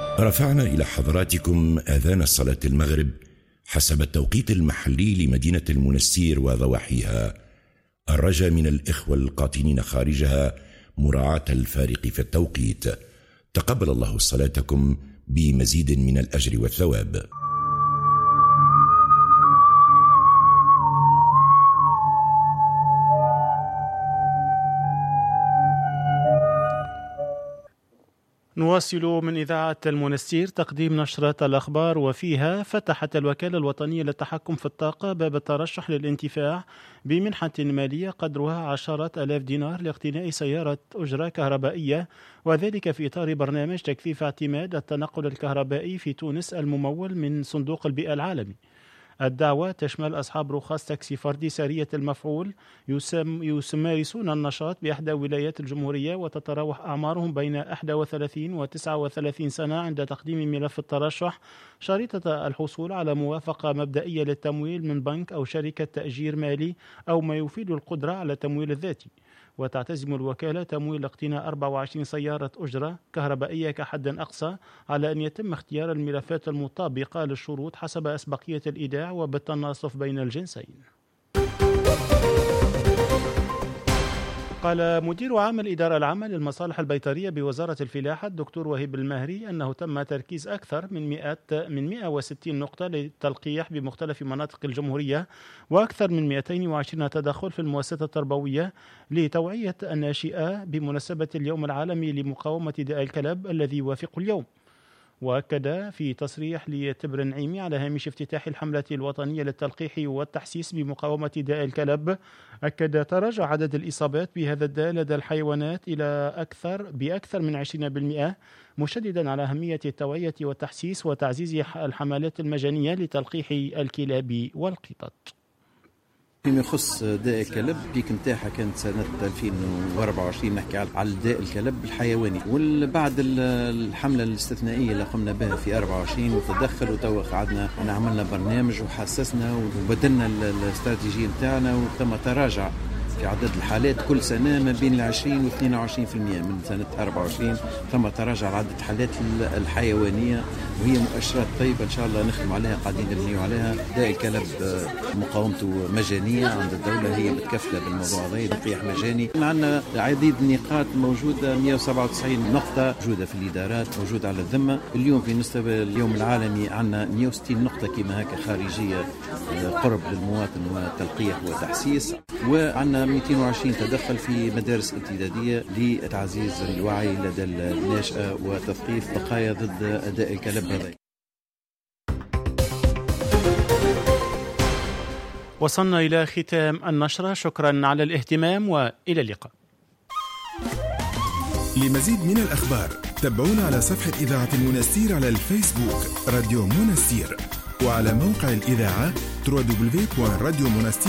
رفعنا إلى حضراتكم آذان الصلاة المغرب حسب التوقيت المحلي لمدينة المنستير وضواحيها، الرجاء من الإخوة القاطنين خارجها مراعاة الفارق في التوقيت. تقبل الله صلاتكم بمزيد من الأجر والثواب. نواصل من إذاعة المنستير تقديم نشرة الأخبار، وفيها فتحت الوكالة الوطنية للتحكم في الطاقة باب الترشح للانتفاع بمنحة مالية قدرها 10,000 دينار لاقتناء سيارة أجرة كهربائية، وذلك في إطار برنامج تكثيف اعتماد التنقل الكهربائي في تونس الممول من صندوق البيئة العالمي. الدعوة تشمل أصحاب رخص تاكسي فردي سارية المفعول يمارسون النشاط بإحدى ولايات الجمهورية، وتتراوح أعمارهم بين 31 و 39 سنة عند تقديم ملف الترشح، شريطة الحصول على موافقة مبدئية للتمويل من بنك أو شركة تأجير مالي أو ما يفيد القدرة على التمويل الذاتي. وتعتزم الوكالة تمويل اقتناء 24 سيارة أجرة كهربائية كحد أقصى، على أن يتم اختيار الملفات المطابقة للشروط حسب أسبقية الإيداع وبالتناصف بين الجنسين. قال مدير عام الإدارة العامة للمصالح البيطرية بوزارة الفلاحة الدكتور وهيب الماهري أنه تم تركيز أكثر من 160 نقطة للتلقيح بمختلف مناطق الجمهورية، وأكثر من 220 تدخل في المؤسسات التربوية لتوعية الناشئة بمناسبة اليوم العالمي لمقاومة داء الكلب الذي يوافق اليوم. وأكد في تصريح لتبر النعيمي على هامش افتتاح الحملة الوطنية للتلقيح والتحسيس بمقاومة داء الكلب، أكد تراجع عدد الإصابات بهذا الداء لدى الحيوانات إلى بأكثر من 20%، مشددا على أهمية التوعية والتحسيس وتعزيز الحملات المجانية لتلقيح الكلاب والقطط. فيما يخص داء الكلب البيك نتاعها كانت سنة 2024، نحكي على داء الكلب الحيواني، وبعد الحملة الاستثنائية اللي قمنا بها في 24 وتدخل وتوا قعدنا عملنا برنامج وحسسنا وبدلنا الاستراتيجية نتاعنا، وتم تراجع في عدد الحالات كل سنة ما بين 20 و 22%. من سنة 24 ثم تراجع عدد الحالات الحيوانية، وهي مؤشرات طيبة إن شاء الله نخدم عليها، قاعدين نبنيو عليها. داء الكلب مقاومته مجانية عند الدولة، هي متكفلة بالموضوع هذا، تلقيح مجاني. عندنا عديد النقاط موجودة، 197 نقطة موجودة في الإدارات، موجودة على الذمة. اليوم في نستقبل اليوم العالمي عندنا 160 نقطة كما هكا خارجية قرب للمواطن وتلقيح وتحسيس، وعندنا 220 تدخل في مدارس امتدادية لتعزيز الوعي لدى الناشئة وتثقيف بقايا ضد داء الكلب هذا. وصلنا إلى ختام النشرة، شكرا على الاهتمام وإلى اللقاء. لمزيد من الأخبار تابعونا على صفحة إذاعة المنستير على الفيسبوك راديو منستير، وعلى موقع الإذاعة www.radiomonastir.com.